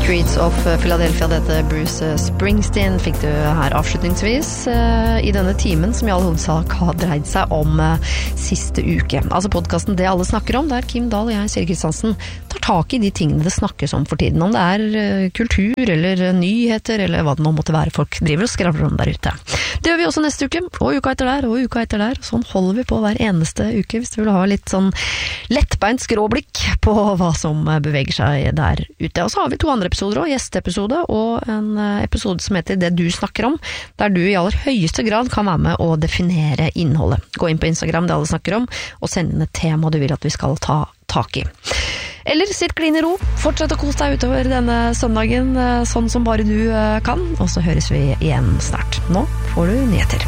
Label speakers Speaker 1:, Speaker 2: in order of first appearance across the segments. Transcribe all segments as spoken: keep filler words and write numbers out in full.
Speaker 1: Streets of Philadelphia, dette Bruce Springsteen fikk du her avslutningsvis i denne timen som i all hovedsak har dreid seg om siste uke. Altså podcasten Det alle snakker om, der Kim Dahl og jeg, Siri Kristiansen, tar tak i de tingene det snakkes om for tiden, om det er kultur eller nyheter eller hva det nå måtte være folk driver og skravler om der ute. Det gjør vi også neste uke, og uka etter der, og uka etter der. Sånn holder vi på hver eneste uke, hvis du vil ha litt sånn lettbeint skråblikk på hva som beveger seg der ute. Og så har vi to andre episoder også, gjesteepisode og en episode som heter Det du snakker om, der du i aller høyeste grad kan være med og definere innholdet. Gå inn på Instagram, Det alle snakker om, og send inn et tema du vil at vi skal ta tak i. Eller sitt klin i ro, fortsett å kose deg utover denne søndagen, sånn som bare du kan, og så høres vi igjen snart. Nå får du nyheter.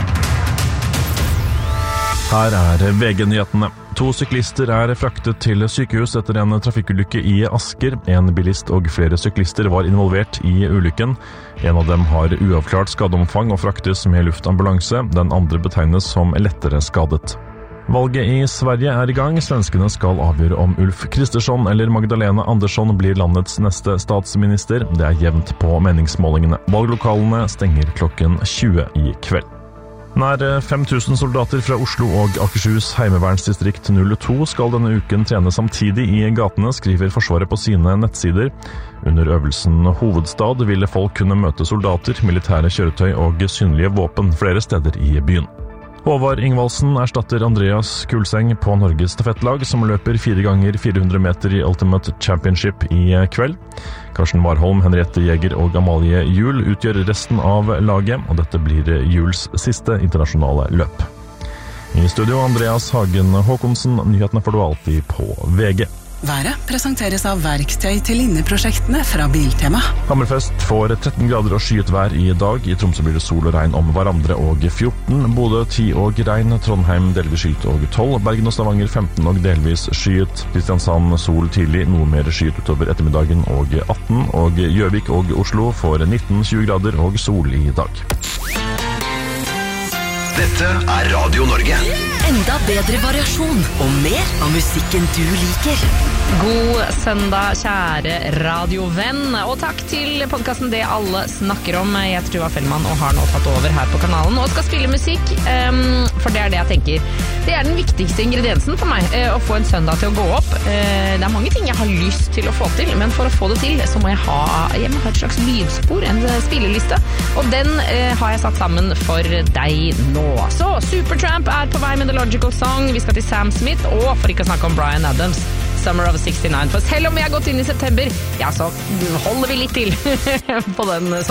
Speaker 2: Her er V G-nyhetene. To syklister er fraktet til sykehus etter en trafikkulykke i Asker. En bilist og flere syklister var involvert i ulykken. En av dem har uavklart skadeomfang og fraktes med luftambulanse. Den andre betegnes som lettere skadet. Valget i Sverige er i gang. Svenskene skal avgjøre om Ulf Kristersson eller Magdalena Andersson blir landets neste statsminister. Det er jevnt på meningsmålingene. Valglokalene stenger klokken tjue i kveld. Nær fem tusen soldater fra Oslo og Akershus heimevernsdistrikt null to skal denne uken trene samtidig i gatene, skriver Forsvaret på sine nettsider. Under øvelsen Hovedstad ville folk kunne møte soldater, militære kjøretøy og synlige våpen flere steder i byen. Håvard Ingvaldsen erstatter Andreas Kulseng på Norges stafettlag, som løper fire ganger fire hundre meter i Ultimate Championship i kveld. Karsten Warholm, Henriette Jæger og Amalie Juhl utgjør resten av laget, og dette blir Juhls siste internasjonale løp. I studio Andreas Hagen Håkonsen, nyhetene får du alltid på V G.
Speaker 3: Været presenteres av verktøy til inneprosjektene fra Biltema.
Speaker 2: Hammerfest får tretten grader og skyet vær i dag. I Tromsø blir det sol og regn om hverandre og fjorten. Bodø ti og regn. Trondheim delvis skyet og tolv. Bergen og Stavanger femten og delvis skyet. Kristiansand sol tidlig, noe mer skyet utover ettermiddagen og atten. Og Gjøvik og Oslo får nitten til tjue grader og sol i dag.
Speaker 4: Dette er Radio Norge.
Speaker 5: Enda bedre variasjon og mer av musikken du liker.
Speaker 1: God søndag, kjære radiovenn, og takk til podcasten Det alle snakker om. Jeg heter Tuva Fellmann og har nå tatt over her på kanalen og skal spille musikk, um, for det er det jeg tenker. Det er den viktigste ingrediensen for meg, uh, å få en søndag til å gå opp. Uh, det er mange ting jeg har lyst til å få til, men for å få det til så må jeg ha, jeg må ha et slags lydspor, en spilleliste, og den uh, har jeg satt sammen for deg nå. Så Supertramp er på vei med The Logical Song, vi skal til Sam Smith, og for ikke å snakke om Bryan Adams, Summer of sixty-nine. For selv om vi har gått inn i september, ja, så holder vi litt til på den